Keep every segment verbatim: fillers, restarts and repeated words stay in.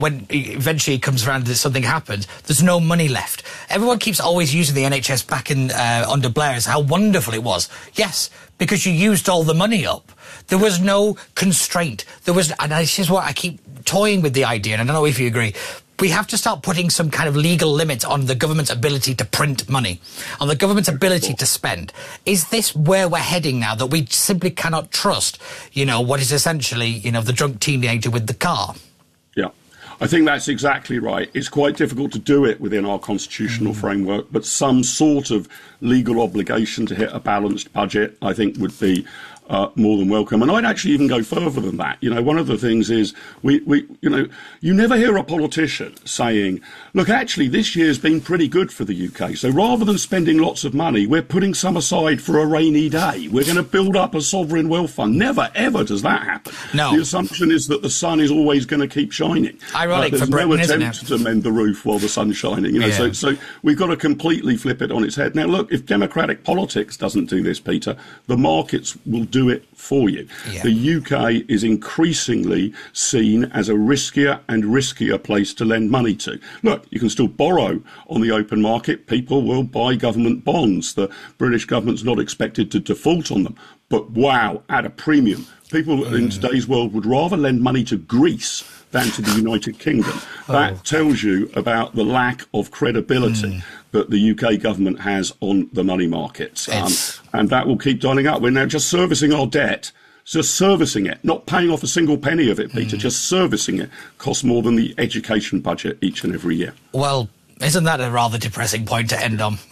when eventually it comes around that something happens, there's no money left. Everyone keeps always using the N H S back in uh, under Blair as how wonderful it was. Yes, because you used all the money up. There was no constraint. There was, and this is what I keep toying with the idea, and I don't know if you agree. We have to start putting some kind of legal limits on the government's ability to print money, on the government's ability to spend. Is this where we're heading now, that we simply cannot trust, you know, what is essentially, you know, the drunk teenager with the car? Yeah, I think that's exactly right. It's quite difficult to do it within our constitutional mm. framework, but some sort of legal obligation to hit a balanced budget, I think, would be Uh, more than welcome. And I'd actually even go further than that. You know, one of the things is we, we, you know, you never hear a politician saying, look, actually, this year's been pretty good for the U K. So rather than spending lots of money, we're putting some aside for a rainy day. We're going to build up a sovereign wealth fund. Never, ever does that happen. No. The assumption is that the sun is always going to keep shining. Ironic uh, for Britain, no isn't it? attempt to mend the roof while the sun's shining. You know, yeah. so, so we've got to completely flip it on its head. Now, look, if democratic politics doesn't do this, Peter, the markets will do it for you. Yeah. The U K is increasingly seen as a riskier and riskier place to lend money to. Look, you can still borrow on the open market. People will buy government bonds. The British government's not expected to default on them. But wow, at a premium. People mm. in today's world would rather lend money to Greece than to the United Kingdom. That oh. tells you about the lack of credibility mm. that the U K government has on the money markets. Um, and that will keep dialing up. We're now just servicing our debt, just servicing it, not paying off a single penny of it, Peter, mm. just servicing it costs more than the education budget each and every year. Well, isn't that a rather depressing point to end on?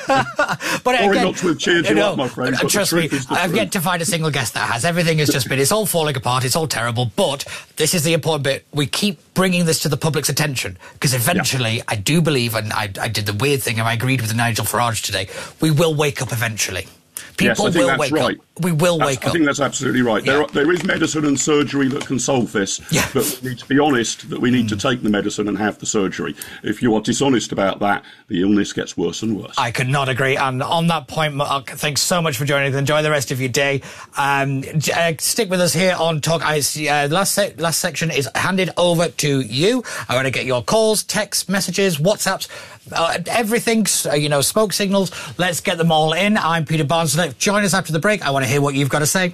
But Sorry again, not to have cheered you, you know, up, my friend. But trust me, I've truth. yet to find a single guest that has. Everything has just been, it's all falling apart, it's all terrible. But this is the important bit. We keep bringing this to the public's attention, because eventually, yeah. I do believe, and I, I did the weird thing, and I agreed with Nigel Farage today, we will wake up eventually. People yes, I think will that's wake right. up. We will that's, wake up. I think that's absolutely right. Yeah. There, are, there is medicine and surgery that can solve this, yeah. but we need to be honest that we need mm. to take the medicine and have the surgery. If you are dishonest about that, the illness gets worse and worse. I could not agree. And on that point, Mark, thanks so much for joining us. Enjoy the rest of your day. Um, uh, stick with us here on Talk. I see, uh, last, se- last section is handed over to you. I want to get your calls, texts, messages, WhatsApps, uh, everything, uh, you know, smoke signals. Let's get them all in. I'm Peter Barnsley. Join us after the break. I want to hear what you've got to say.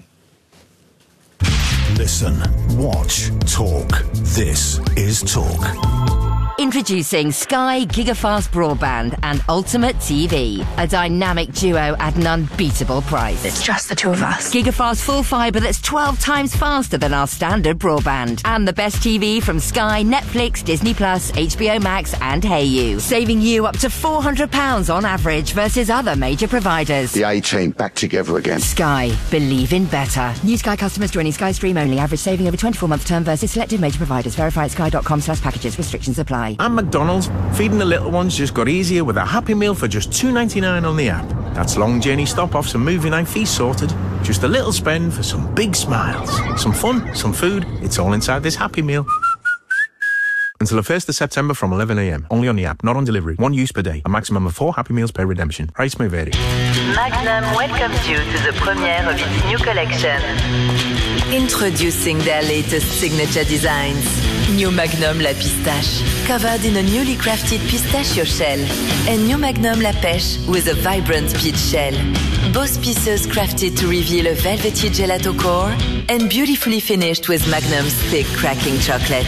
Listen, watch, talk. This is Talk. Introducing Sky Gigafast Broadband and Ultimate T V. A dynamic duo at an unbeatable price. It's just the two of us. Gigafast full fibre that's twelve times faster than our standard broadband. And the best T V from Sky, Netflix, Disney Plus, H B O Max and Hayu. Saving you up to four hundred pounds on average versus other major providers. The A-Team back together again. Sky. Believe in better. New Sky customers joining Sky Stream only. Average saving over twenty-four month term versus selected major providers. Verify at sky.com slash packages. Restrictions apply. And McDonald's, feeding the little ones just got easier with a Happy Meal for just two ninety-nine on the app. That's long journey stop-offs and movie night fees sorted. Just a little spend for some big smiles. Some fun, some food, it's all inside this Happy Meal. Until the first of September from eleven a m. Only on the app, not on delivery. One use per day. A maximum of four Happy Meals per redemption. Price may vary. Magnum welcomes you to the premiere of its new collection. Introducing their latest signature designs. New Magnum La Pistache, covered in a newly crafted pistachio shell. And New Magnum La Pêche with a vibrant peach shell. Both pieces crafted to reveal a velvety gelato core and beautifully finished with Magnum's thick cracking chocolate.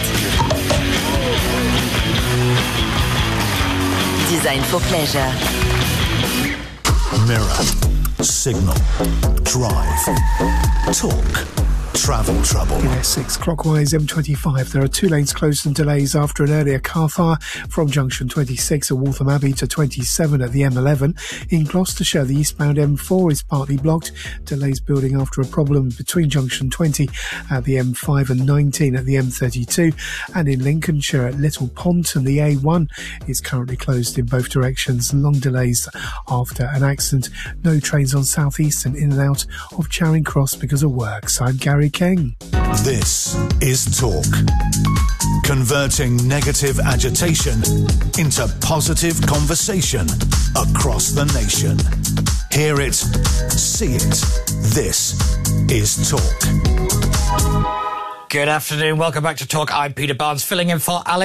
Designed for pleasure. Mirror, signal, drive, talk. Travel trouble. In Essex, clockwise M twenty-five, there are two lanes closed and delays after an earlier car fire from junction twenty-six at Waltham Abbey to twenty-seven at the M eleven. In Gloucestershire, the eastbound M four is partly blocked. Delays building after a problem between junction twenty at the M five and nineteen at the M thirty-two. And in Lincolnshire at Little Ponton, the A one is currently closed in both directions. Long delays after an accident. No trains on South Eastern in and out of Charing Cross because of works. I'm Gary King. This is Talk. Converting negative agitation into positive conversation across the nation. Hear it, see it. This is Talk. Good afternoon. Welcome back to Talk. I'm Peter Barnes, filling in for Alex.